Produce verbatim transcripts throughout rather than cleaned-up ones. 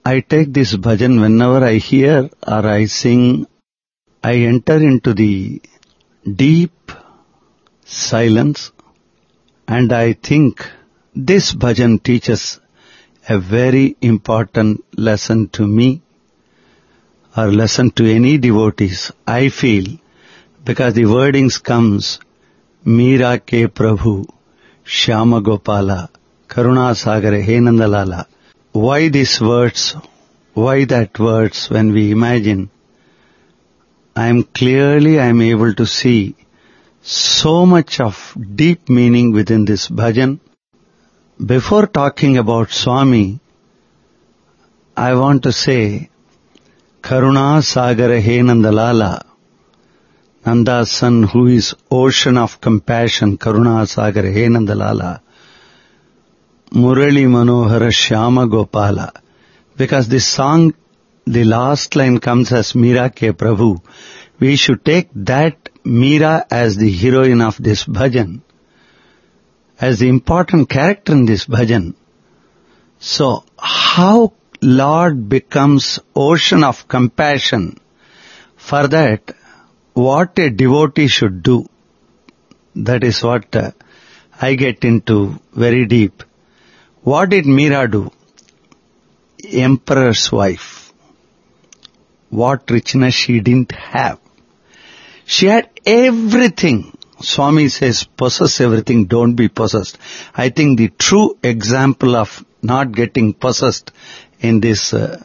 I take this bhajan whenever I hear or I sing, I enter into the deep silence and I think this bhajan teaches a very important lesson to me or lesson to any devotees, I feel, because the wordings comes, Meera ke Prabhu, Shyama Gopala, Karuna Sagare, He Nandalala. Why these words? Why that words? When we imagine, I am clearly, I am able to see so much of deep meaning within this bhajan. Before talking about Swami, I want to say, Karuna Sagara He Nandalala, Nanda's son who is ocean of compassion, Karuna Sagara He Nandalala, Murali Manohara Shyama Gopala. Because this song, the last line comes as Meera ke Prabhu. We should take that Meera as the heroine of this bhajan, as the important character in this bhajan. So, how Lord becomes ocean of compassion? For that, what a devotee should do, that is what uh, I get into very deep. What did Meera do? Emperor's wife. What richness she didn't have. She had everything. Swami says, possess everything, don't be possessed. I think the true example of not getting possessed in this uh,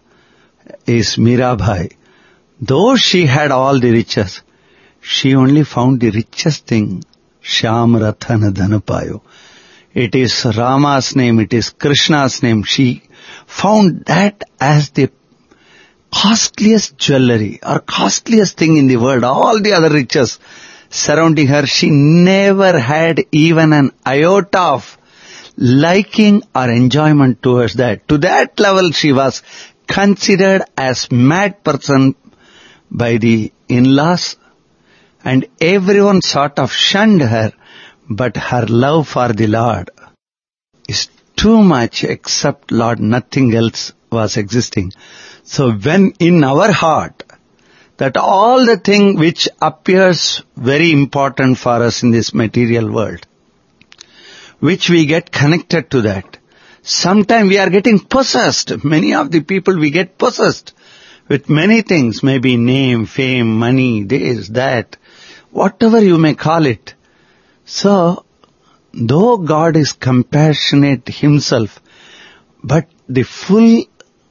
is Meerabai. Though she had all the riches, she only found the richest thing, Shyam Rathana Dhanupayo. It is Rama's name, it is Krishna's name. She found that as the costliest jewelry or costliest thing in the world. All the other riches surrounding her, she never had even an iota of liking or enjoyment towards that. To that level she was considered as mad person by the in-laws, and everyone sort of shunned her, but her love for the Lord is too much, except Lord, nothing else was existing. So when in our heart, that all the thing which appears very important for us in this material world, which we get connected to that, sometimes we are getting possessed. Many of the people, we get possessed with many things, maybe name, fame, money, this, that, whatever you may call it. So, though God is compassionate himself, but the full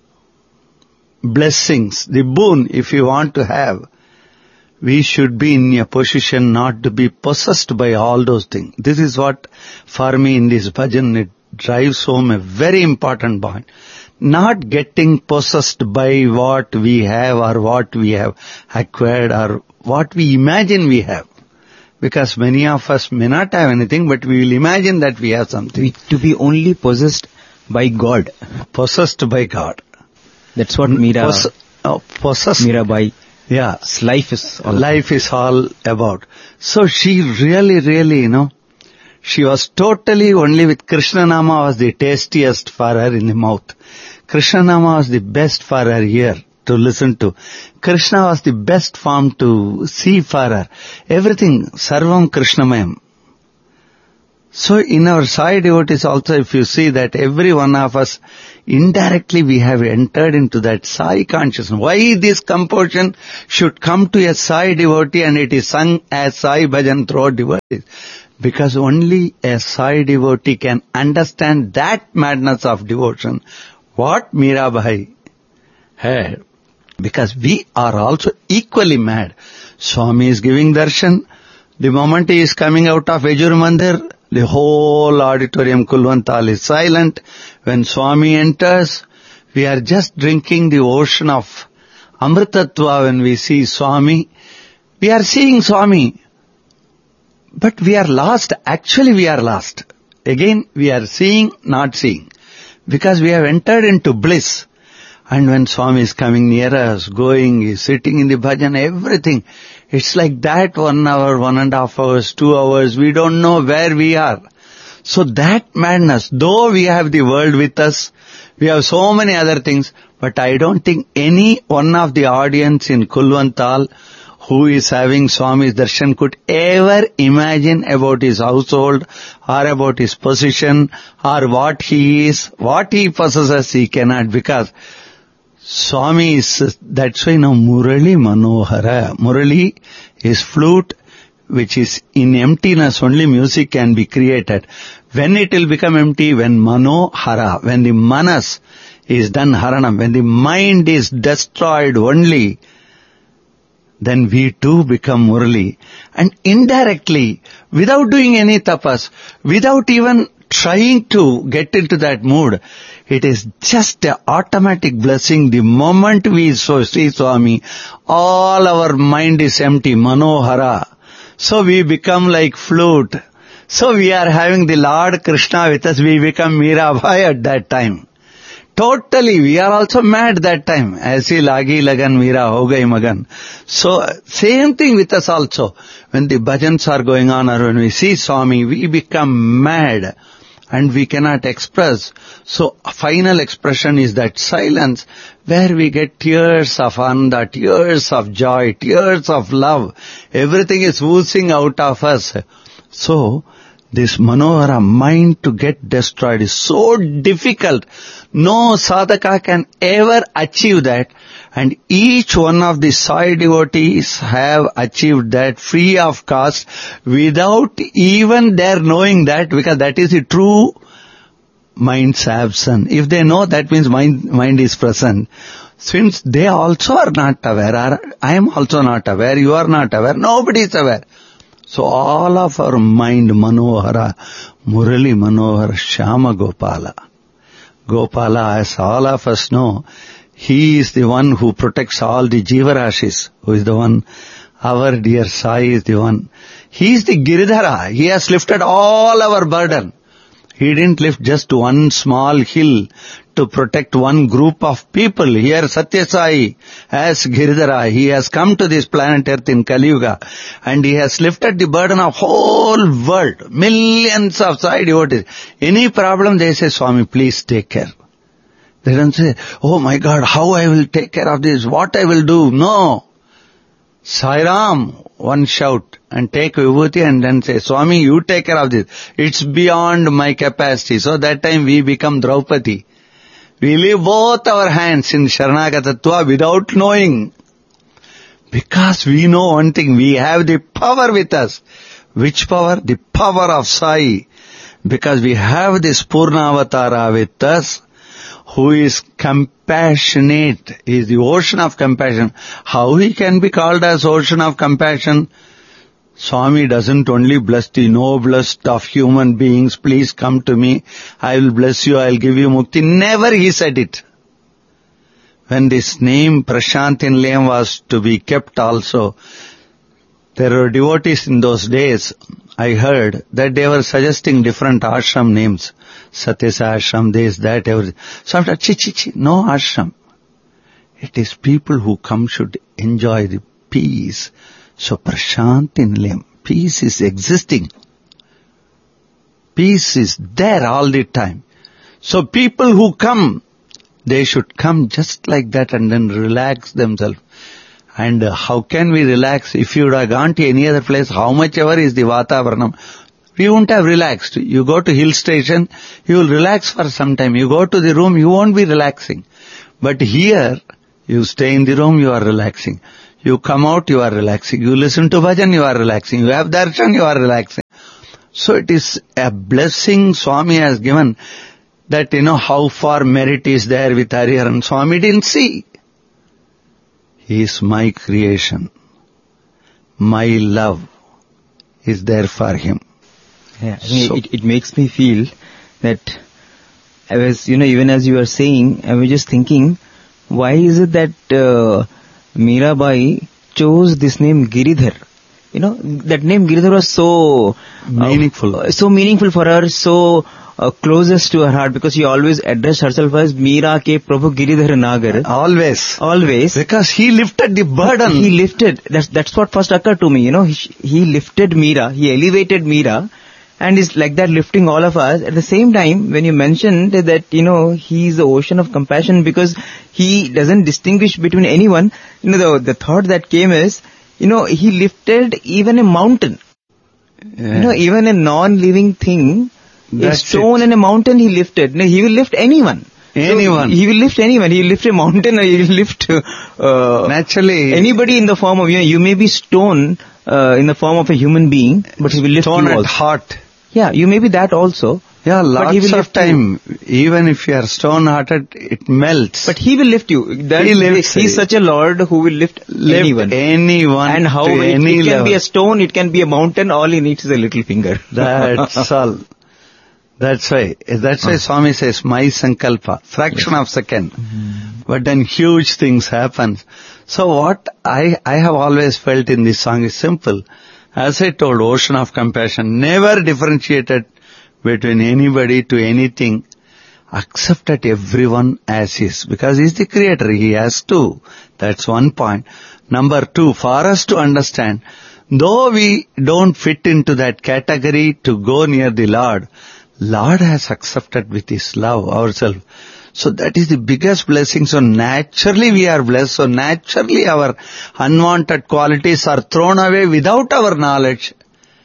blessings, the boon, if you want to have, we should be in a position not to be possessed by all those things. This is what, for me in this bhajan, it drives home a very important point. Not getting possessed by what we have or what we have acquired or what we imagine we have. Because many of us may not have anything, but we will imagine that we have something. We, to be only possessed by God. Possessed by God. That's what Meera, Poss- oh, possessed. Meerabai, yeah. life is all Life about. is all about. So she really, really, you know, she was totally only with Krishna Nama was the tastiest for her in the mouth. Krishna Nama was the best for her ear to listen to. Krishna was the best form to see for her. Everything, Sarvam Krishnamayam. So in our Sai devotees also, if you see that every one of us, indirectly we have entered into that Sai consciousness. Why this composition should come to a Sai devotee and it is sung as Sai bhajan throughout devotees? Because only a Sai devotee can understand that madness of devotion, what Meerabai had. Because we are also equally mad. Swami is giving darshan. The moment he is coming out of Yajur Mandir, the whole auditorium Kulvantal is silent. When Swami enters, we are just drinking the ocean of Amritatva. When we see Swami, we are seeing Swami, but we are lost. Actually we are lost. Again, we are seeing, not seeing. Because we have entered into bliss. And when Swami is coming near us, going, is sitting in the bhajan, everything, it's like that one hour, one and a half hours, two hours, we don't know where we are. So that madness, though we have the world with us, we have so many other things, but I don't think any one of the audience in Kulwantal who is having Swami's darshan could ever imagine about his household or about his position or what he is, what he possesses he cannot, because Swami is, that's why now Murali Manohara. Murali is flute which is in emptiness, only music can be created. When it will become empty? When Manohara, when the manas is done haranam, when the mind is destroyed only, then we too become Murali. And indirectly, without doing any tapas, without even trying to get into that mood, it is just an automatic blessing. The moment we so see Swami, all our mind is empty, Manohara. So we become like flute. So we are having the Lord Krishna with us, we become Mirabai at that time. Totally, we are also mad that time. Aisi lagi lagan mira ho gai magan. So, same thing with us also. When the bhajans are going on or when we see Swami, we become mad and we cannot express. So, final expression is that silence where we get tears of ananda, tears of joy, tears of love. Everything is oozing out of us. So, this Manohara mind to get destroyed is so difficult. No sadhaka can ever achieve that. And each one of the Sai devotees have achieved that free of cost without even their knowing that, because that is the true mind's absence. If they know, that means mind, mind is present. Since they also are not aware, or I am also not aware, you are not aware, nobody is aware. So all of our mind, Manohara, Murali Manohara, Shyama Gopala. Gopala, as all of us know, he is the one who protects all the Jivarashis, who is the one, our dear Sai is the one. He is the Giridhara, he has lifted all our burden. He didn't lift just one small hill to protect one group of people. Here Satya Sai as Giridhara, he has come to this planet Earth in Kali Yuga and he has lifted the burden of whole world, millions of Sai devotees. Any problem, they say, Swami, please take care. They don't say, oh my God, how I will take care of this, what I will do. No. Sai Ram, one shout and take vibhuti and then say, Swami, you take care of this. It's beyond my capacity. So that time we become Draupadi. We leave both our hands in Sharanagatatva without knowing. Because we know one thing, we have the power with us. Which power? The power of Sai. Because we have this Purnavatara with us, who is compassionate, is the ocean of compassion. How he can be called as ocean of compassion? Swami doesn't only bless the noblest of human beings, please come to me, I will bless you, I will give you mukti. Never he said it. When this name Prashanti Nilayam was to be kept also, there were devotees in those days, I heard, that they were suggesting different ashram names. Satyasa ashram, this, that, everything. So after, chi, chi, chi, no ashram. It is people who come should enjoy the peace. So Prashanti Nilayam, peace is existing. Peace is there all the time. So people who come, they should come just like that and then relax themselves. And uh, how can we relax? If you would have gone to any other place, how much ever is the Vatavaranam, we won't have relaxed. You go to hill station, you will relax for some time. You go to the room, you won't be relaxing. But here, you stay in the room, you are relaxing. You come out, you are relaxing. You listen to bhajan, you are relaxing. You have darshan, you are relaxing. So it is a blessing Swami has given that, you know, how far merit is there with Hariharan. Swami didn't see. He is my creation. My love is there for him. Yeah, so, it, it makes me feel that I was, you know, even as you were saying, I was just thinking, why is it that uh, Mirabai chose this name Giridhar? You know, that name Giridhar was so meaningful, uh, so meaningful for her, so uh, closest to her heart, because she always addressed herself as Meera ke Prabhu Giridhar Nagar. Always. Always. Because he lifted the burden. He lifted, that's, that's what first occurred to me, you know, he, he lifted Meera, he elevated Meera, and is like that lifting all of us. At the same time, when you mentioned that, you know, he is the ocean of compassion because he doesn't distinguish between anyone, you know, the, the thought that came is, you know, he lifted even a mountain. Yeah. You know, even a non-living thing, That's a stone it. and a mountain he lifted. No, he will lift anyone. Anyone. So he will lift anyone. He will lift a mountain or he will lift uh, naturally anybody in the form of, you know, you may be stone uh, in the form of a human being, but he will lift stone you at also. heart. Yeah, you may be that also. Yeah, lots of time. You. Even if you are stone-hearted, it melts. But he will lift you. That he lifts. He's such a Lord who will lift, lift anyone. Anyone. And how it, any it can level. be a stone, it can be a mountain. All he needs is a little finger. That's all. That's why, that's why Swami says, my sankalpa, fraction yes. of second. Mm-hmm. But then huge things happen. So what I, I have always felt in this song is simple. As I told, ocean of compassion, never differentiated between anybody to anything, accepted everyone as is. Because he's the creator, he has to. That's one point. Number two, for us to understand, though we don't fit into that category to go near the Lord, Lord has accepted with His love ourselves. So that is the biggest blessing. So naturally we are blessed. So naturally our unwanted qualities are thrown away without our knowledge.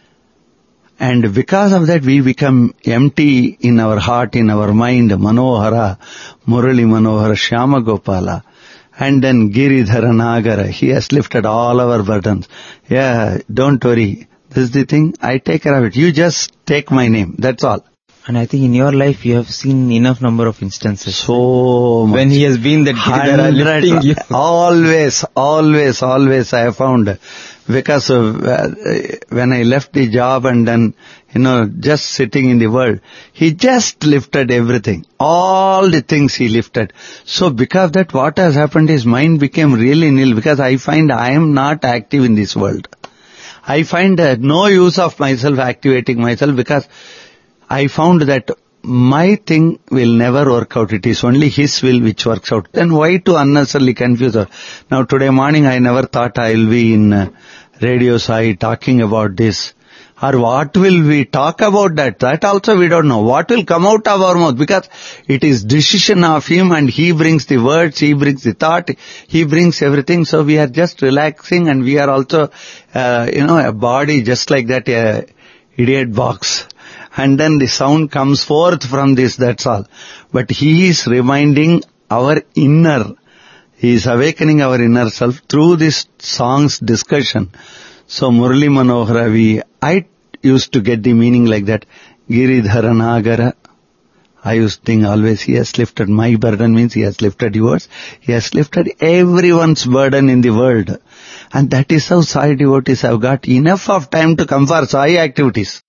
And because of that we become empty in our heart, in our mind. Manohara, Murali Manohara, Shyama Gopala. And then Giridhara Nagara. He has lifted all our burdens. Yeah, don't worry. This is the thing. I take care of it. You just take my name. That's all. And I think in your life you have seen enough number of instances. So much. When he has been that Giridhara lifting you. Always, always, always I have found. Because of, uh, when I left the job and then, you know, just sitting in the world, he just lifted everything. All the things he lifted. So because of that, what has happened is mind became really nil because I find I am not active in this world. I find uh, no use of myself activating myself because I found that my thing will never work out. It is only his will which works out. Then why to unnecessarily confuse her? Now today morning I never thought I will be in uh, Radio Sai talking about this. Or what will we talk about that? That also we don't know. What will come out of our mouth? Because it is decision of him and he brings the words, he brings the thought, he brings everything. So we are just relaxing and we are also, uh, you know, a body just like that, uh, idiot box. And then the sound comes forth from this, that's all. But he is reminding our inner, he is awakening our inner self through this song's discussion. So Murali Manohara, we, I used to get the meaning like that. Giridhara Nagara. I used to think always he has lifted my burden means he has lifted yours. He has lifted everyone's burden in the world. And that is how Sai devotees have got enough of time to come for Sai activities.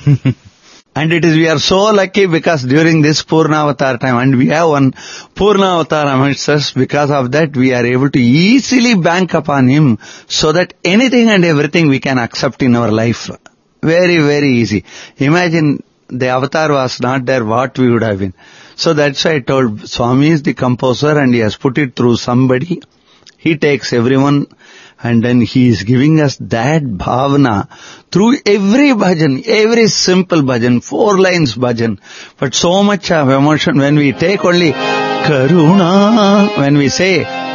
And it is, we are so lucky because during this Purnavatar time, and we have one Purnavatar amongst us, because of that we are able to easily bank upon him so that anything and everything we can accept in our life. Very, very easy. Imagine the avatar was not there, what we would have been. So that's why I told Swami is the composer and he has put it through somebody. He takes everyone and then he is giving us that bhavana through every bhajan, every simple bhajan, four lines bhajan. But so much of emotion when we take only Karuna, when we say